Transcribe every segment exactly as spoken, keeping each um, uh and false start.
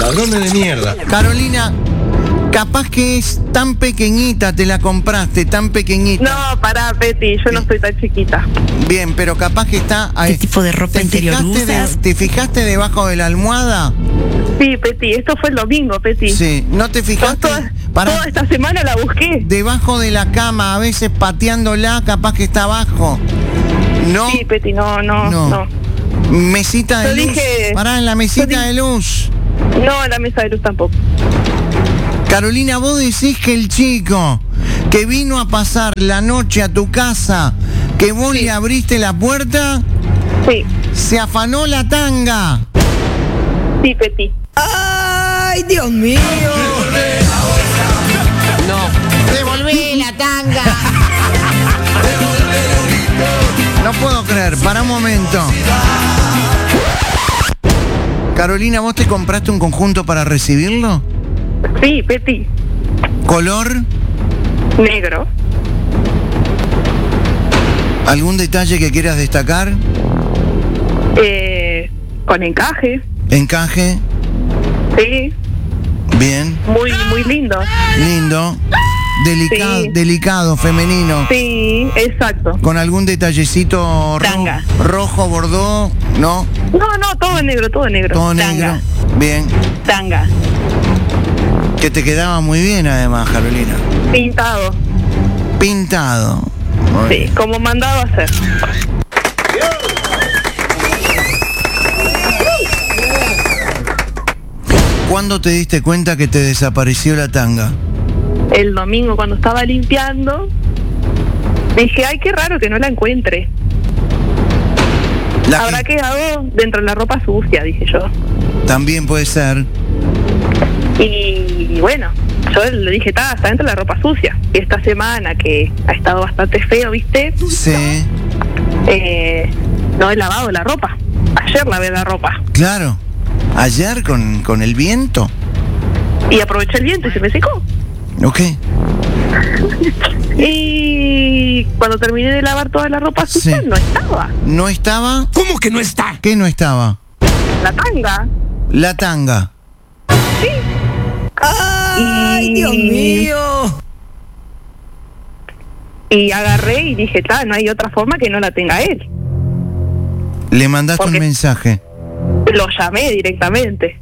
Ladrones de mierda. Carolina, capaz que es tan pequeñita, te la compraste, tan pequeñita. No, pará, Peti, yo no soy tan chiquita. Bien, pero capaz que está... ¿Qué tipo de ropa ¿Te interior fijaste de- usas? ¿Te fijaste debajo de la almohada? Sí, Peti, esto fue el domingo, Peti. Sí, ¿no te Yo fijaste? toda, Pará. toda esta semana la busqué. Debajo de la cama, a veces pateándola, capaz que está abajo. ¿No? Sí, Peti, no, no, No. no. Mesita de Yo luz. dije- Pará, en la mesita yo dije- de luz. No, en la mesa de luz tampoco. Carolina, vos decís que el chico que vino a pasar la noche a tu casa, que vos Sí. le abriste la puerta, Sí, se afanó la tanga. sí, Peti. ¡Ay, Dios mío! No. Devolví la tanga. No puedo creer, para un momento. Carolina, ¿vos te compraste un conjunto para recibirlo? Sí, Peti. ¿Color? Negro. ¿Algún detalle que quieras destacar? Eh, con encaje. ¿Encaje? Sí, Bien. muy, muy lindo. Lindo. Delicado, Sí. delicado, femenino. Sí, exacto. Con algún detallecito ro- Tanga. rojo, bordó, ¿no? No, no, todo negro, todo negro. Todo Tanga. negro. Bien. Tanga. Que te quedaba muy bien además, Carolina. Pintado. Pintado. Muy Sí, bien. como mandado a hacer. ¿Cuándo te diste cuenta que te desapareció la tanga? El domingo cuando estaba limpiando, dije, ay, qué raro que no la encuentre. La Habrá que- quedado dentro de la ropa sucia, dije yo. También puede ser. Y bueno, yo le dije, está, está dentro de la ropa sucia. Y esta semana que ha estado bastante feo, ¿viste? Sí, Eh, no he lavado la ropa. Ayer lavé la ropa. claro. Ayer con, con el viento. Y aproveché el viento y se me secó. Ok. Y cuando terminé de lavar toda la ropa sucia, Sí. no estaba. ¿No estaba? ¿Cómo que no está? ¿Qué no estaba? La tanga. La tanga. ¡Ay, Y- Dios mío! Y agarré y dije, ta, no hay otra forma que no la tenga él. Le mandaste ¿Por un qué? mensaje. Lo llamé directamente.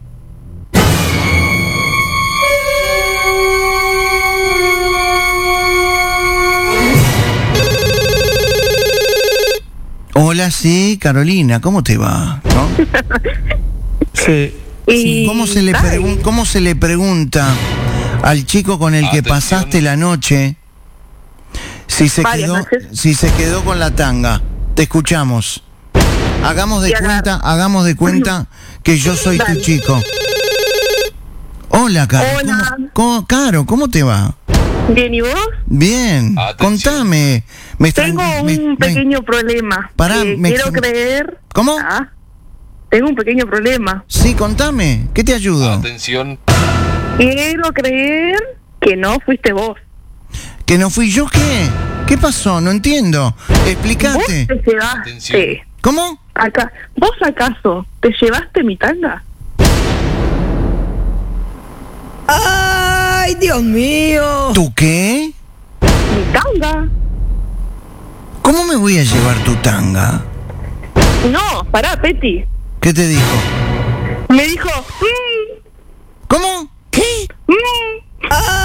Hola, sí, Carolina, ¿cómo te va? ¿No? Sí. Y ¿Cómo se le ta, pregun- cómo se le pregunta al chico con el que Atención. pasaste la noche si se Varias quedó noches. si se quedó con la tanga? Te escuchamos. Hagamos de Y agar- cuenta, hagamos de cuenta que yo soy tu Dale. chico. Hola, Caro. Hola. ¿Cómo, cómo- Caro, ¿cómo te va? Bien, ¿y vos? Bien. Atención. Contame. Me estran- Tengo me- un me- pequeño problema. Pará, que me- quiero creer. ¿Cómo? Ah, tengo un pequeño problema. Sí, contame. ¿Qué te ayudo? Atención. Quiero creer que no fuiste vos. ¿Que no fui yo qué? ¿Qué pasó? No entiendo. ¿Vos Explícate. te llevaste? Atención. ¿Cómo? Acá. ¿Vos acaso te llevaste mi tanga? ¡Ay, Dios mío! ¿Tú qué? ¿Mi tanga? ¿Cómo me voy a llevar tu tanga? No, pará, Peti. ¿Qué te dijo? Me dijo, "Mm,